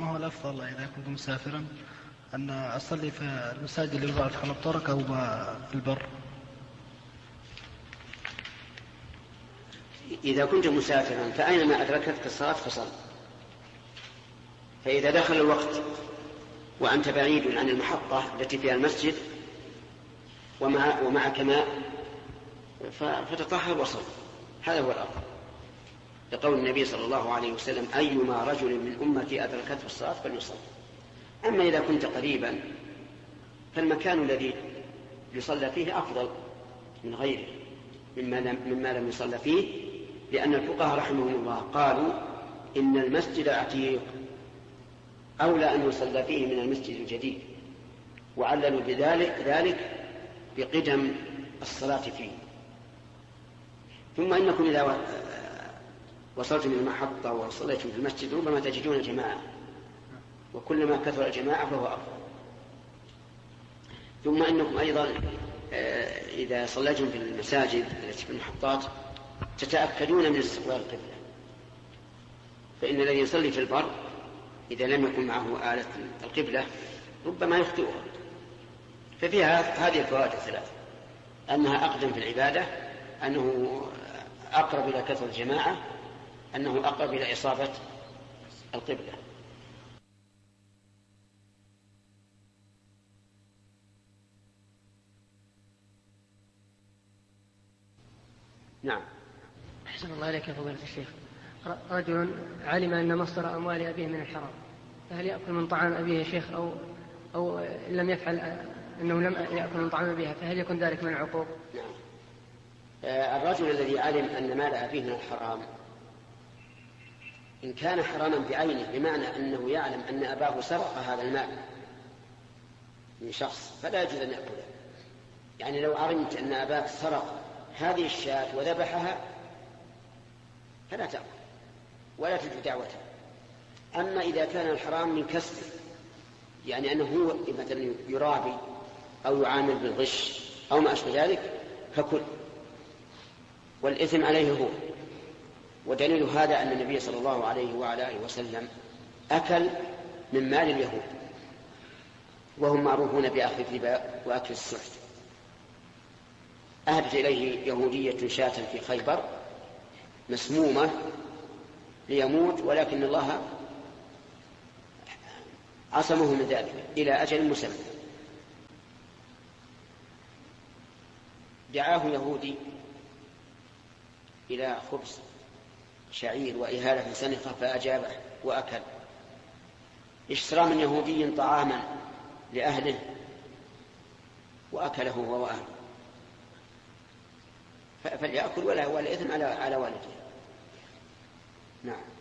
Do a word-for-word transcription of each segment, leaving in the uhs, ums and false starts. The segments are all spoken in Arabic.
ما هو الأفضل إذا كنت مسافرا أن أصلي في المساجد اللي بعد على الطرق أو في البر؟ إذا كنت مسافرا فأينما أدركتك الصلاة فصل. فإذا دخل الوقت وأنت بعيد عن المحطة التي فيها المسجد ومع ومعك ماء فتطهر وصل، هذا هو الأفضل، لقول النبي صلى الله عليه وسلم: أيما رجل من أمتي أدركته الصلاة فليصل. أما إذا كنت قريبا فالمكان الذي يصلى فيه أفضل من غيره مما لم, مما لم يصلى فيه، لأن الفقهاء رحمهم الله قالوا إن المسجد عتيق أولى أن يصلى فيه من المسجد الجديد، وعللوا بذلك ذلك بقدم الصلاة فيه. ثم إنكم إذا وصلتم من المحطة وصليتم في المسجد ربما تجدون جماعة، وكلما كثر الجماعة فهو أفضل. ثم إنكم أيضا إذا صليتم في المساجد التي في المحطات تتأكدون من استقبال القبلة، فإن الذي يصلي في البر إذا لم يكن معه آلة القبلة ربما يخطئها. ففيها هذه الفوائد الثلاث: أنها أقدم في العبادة، أنه أقرب إلى كثرة الجماعة، أنه أقرب إلى إصابة القبلة. نعم. أحسن الله إليك يا فضيلة الشيخ. رجل علم أن مصدر أموال أبيه من الحرام، فهل يأكل من طعام أبيه يا شيخ، أو أو لم يفعل أنه لم يأكل من طعام أبيه، فهل يكون ذلك من العقوق؟ نعم. الرجل الذي علم أن مال أبيه من الحرام إن كان حراما بعينه، بمعنى أنه يعلم أن أباه سرق هذا المال من شخص، فلا يجوز أن يأكله. يعني لو علمت أن أباك سرق هذه الشاة وذبحها فلا تأكل ولا تجد دعوته. أما إذا كان الحرام من كسب، يعني أنه هو مثلا يرابي أو يعامل بالغش أو ما أشبه ذلك، فكل، والإثم عليه هو. ودليل هذا أن النبي صلى الله عليه وعلى آله وسلم أكل من مال اليهود، وهم معروفون بأخذ الربا وأكل السحت. أهدت إليه يهودية شاة في خيبر مسمومة ليموت، ولكن الله عصمه من ذلك إلى أجل مسمى. دعاه يهودي إلى خبز شعير وإهالة سنخة فأجابه وأكل. اشترى من يهودي طعاما لأهله وأكله هو وأهله، فليأكل ولا ولا إثم على على والده. نعم.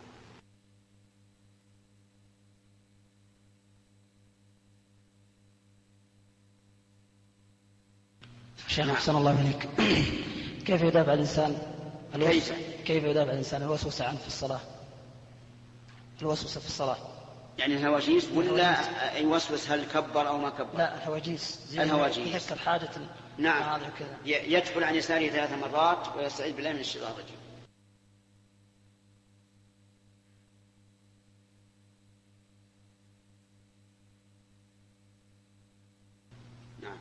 شيخ أحسن الله إليك، كيف يدافع الإنسان كيف كيف يدافع الإنسان الوسوسة عنه في الصلاة؟ الوسوسة في الصلاة يعني الهواجيس ولا يوسوس هل كبر أو ما كبر؟ لا الهواجيس، الهواجيس يحس الحاجة. نعم. يدخل عن يساره ثلاث مرات ويستعيذ بالله من الشيطان الرجيم. نعم.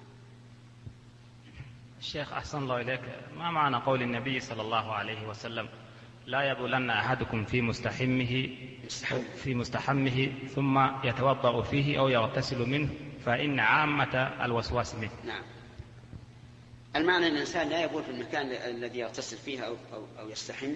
الشيخ أحسن الله إليك، ما معنى قول النبي صلى الله عليه وسلم: لا يبولن أحدكم في مستحمه في مستحمه ثم يتوضأ فيه أو يغتسل منه فإن عامة الوسواس منه؟ نعم. المعنى أن الإنسان لا يبول في المكان الذي يغتسل فيه أو, أو, أو يستحم،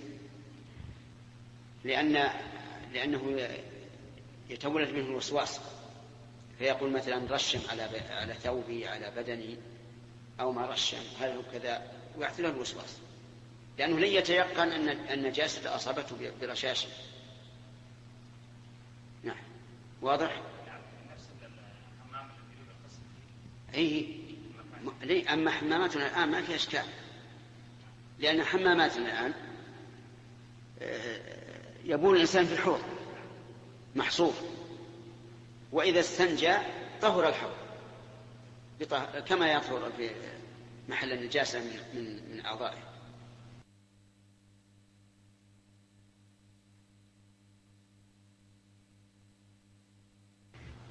لأن لأنه يتولد منه الوسواس، فيقول مثلا رشم على على ثوبي على بدني أو ما رشم هل هو كذا، ويحصل له الوسواس، لأنه لن يتيقن أن النجاسة أصابته برشاشه. نعم. واضح؟ أي. أما حماماتنا الآن ما فيها إشكال، لأن حماماتنا الآن يبول الإنسان في الحوض محصور، وإذا استنجى طهر الحوض كما يطهر في محل النجاسة من من أعضائه.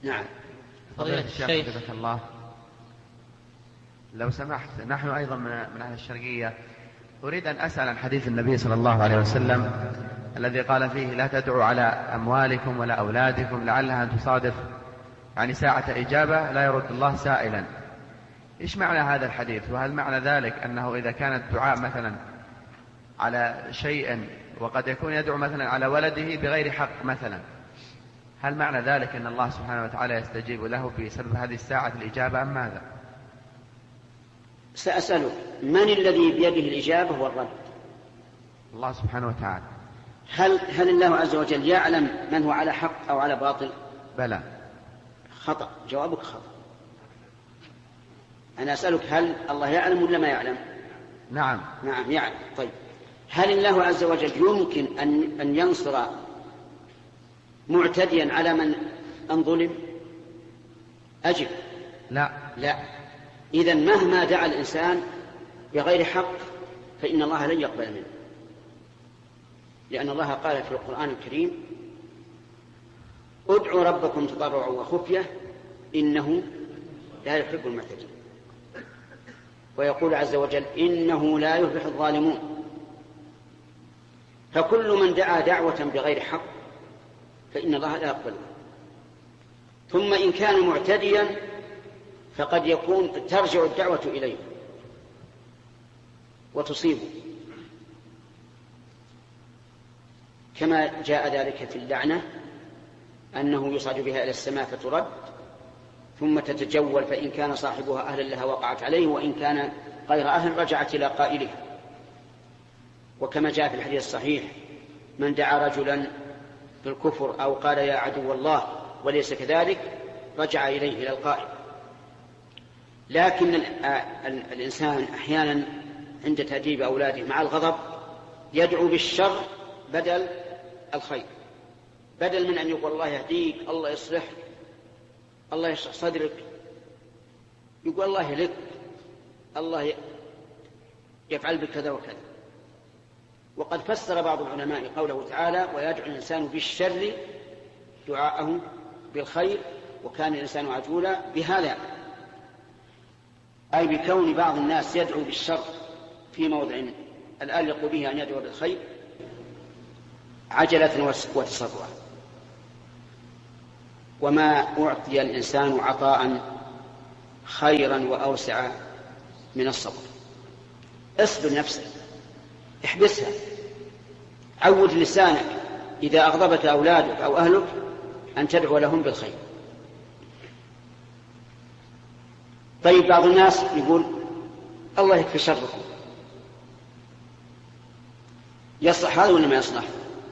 نعم. فضيلة الشيخ حفظك الله، لو سمحت، نحن أيضا من أهل الشرقية، أريد أن أسأل عن حديث النبي صلى الله عليه وسلم الذي قال فيه: لا تدعوا على أموالكم ولا أولادكم لعلها أن تصادف يعني ساعة إجابة لا يرد الله سائلا. إيش معنى هذا الحديث؟ وهل معنى ذلك أنه إذا كان الدعاء مثلا على شيء وقد يكون يدعو مثلا على ولده بغير حق مثلا، هل معنى ذلك أن الله سبحانه وتعالى يستجيب له بسبب هذه الساعة الإجابة أم ماذا؟ سأسألك، من الذي بيده الإجابة والرد؟ الله سبحانه وتعالى. هل هل الله عز وجل يعلم من هو على حق أو على باطل؟ بلى. خطأ، جوابك خطأ. أنا أسألك، هل الله يعلم ولا ما يعلم؟ نعم. نعم يعلم. طيب، هل الله عز وجل يمكن أن أن ينصر معتديا على من أن ظلم؟ أجب. لا. لا. إذن مهما دعا الإنسان بغير حق فإن الله لن يقبل منه، لأن الله قال في القرآن الكريم: ادعوا ربكم تضرعا وخفية إنه لا يحب المعتدين. ويقول عز وجل: إنه لا يفلح الظالمون. فكل من دعا دعوة بغير حق فإن الله لا يقبلها. ثم إن كان معتديا فقد يكون ترجع الدعوة إليه وتصيبه، كما جاء ذلك في اللعنة أنه يصعد بها إلى السماء فترد ثم تتجول، فإن كان صاحبها أهلا لها وقعت عليه، وإن كان غير أهل رجعت إلى قائله. وكما جاء في الحديث الصحيح: من دعا رجلا بالكفر أو قال يا عدو الله وليس كذلك رجع إليه إلى القائل. لكن الإنسان أحيانا عند تأديب أولاده مع الغضب يدعو بالشر بدل الخير، بدل من أن يقول الله يهديك، الله يصلح، الله يشرح صدرك، يقول الله يهلك، الله يفعل بكذا وكذا. وقد فسر بعض العلماء قوله تعالى: ويدعو الإنسان بالشر دعاءه بالخير وكان الإنسان عجولا، بهذا أي بكون بعض الناس يدعو بالشر في موضع الآلق به أن يدعو بالخير عجلة وتسرعا. وما أعطي الإنسان عطاء خيرا وأوسع من الصبر. اصبر نفسك، احبسها، عود لسانك إذا أغضبك أولادك أو أهلك أن تدعو لهم بالخير. طيب، بعض الناس يقول الله يكفي شركم، يصلح هذا ولا ما يصلح؟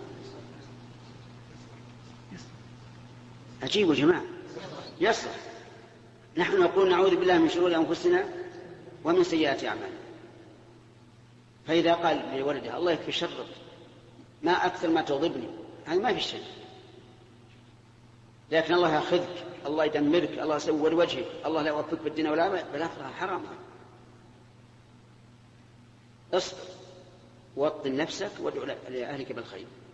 أجيبوا جماعة، يصلح. نحن نقول نعوذ بالله من شرور أنفسنا ومن سيئات أعمالنا. فإذا قال لولده الله يكفي شرك، ما أكثر ما تغضبني، هذا ما في شيء. لكن الله يأخذك، الله يدمرك، الله يسور وجهك، الله لا يوفقك بالدين ولا بالآخرة، حرام. اصبر، وطن نفسك وادعو لأهلك بالخير.